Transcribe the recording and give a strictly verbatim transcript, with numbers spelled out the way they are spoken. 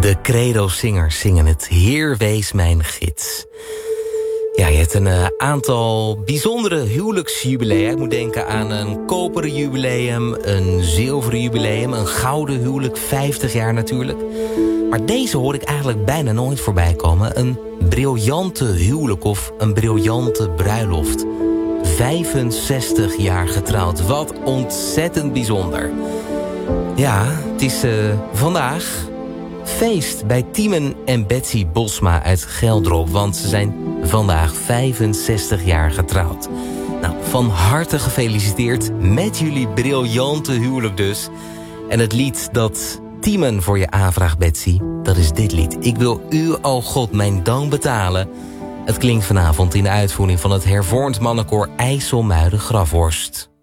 De Credo-zingers zingen het Heer wees mijn gids. Ja, je hebt een uh, aantal bijzondere huwelijksjubilea. Ik moet denken aan een koperen jubileum, een zilveren jubileum, een gouden huwelijk, vijftig jaar natuurlijk. Maar deze hoor ik eigenlijk bijna nooit voorbij komen. Een briljante huwelijk of een briljante bruiloft. vijfenzestig jaar getrouwd. Wat ontzettend bijzonder. Ja, het is uh, vandaag feest bij Timen en Betsy Bosma uit Geldrop. Want ze zijn vandaag vijfenzestig jaar getrouwd. Nou, van harte gefeliciteerd met jullie briljante huwelijk dus. En het lied dat Timen voor je aanvraagt, Betsy, dat is dit lied. Ik wil u, o God, mijn dank betalen. Het klinkt vanavond in de uitvoering van het hervormd mannenkoor IJsselmuiden Grafhorst.